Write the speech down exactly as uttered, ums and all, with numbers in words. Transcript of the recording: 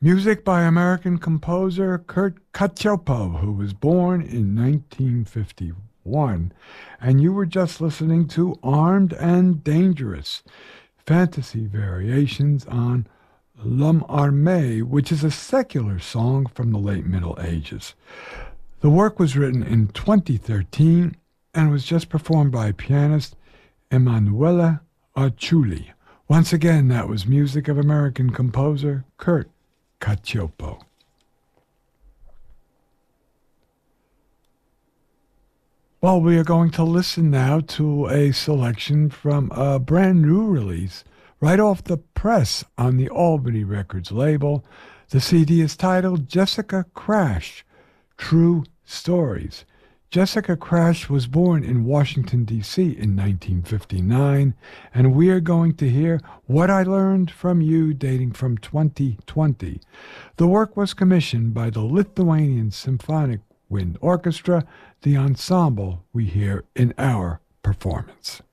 Music by American composer Kurt Cacioppo, who was born in nineteen fifty-one. And you were just listening to Armed and Dangerous, fantasy variations on L'Homme Armé, which is a secular song from the late Middle Ages. The work was written in twenty thirteen and was just performed by pianist Emanuele Arciuli. Once again, that was music of American composer Kurt Cacioppo. Well, we are going to listen now to a selection from a brand new release right off the press on the Albany Records label. The C D is titled Jessica Crash, True Stories. Jessica Crash was born in Washington, D C in nineteen fifty-nine, and we are going to hear What I Learned from You, dating from twenty twenty. The work was commissioned by the Lithuanian Symphonic Wind Orchestra, the ensemble we hear in our performance.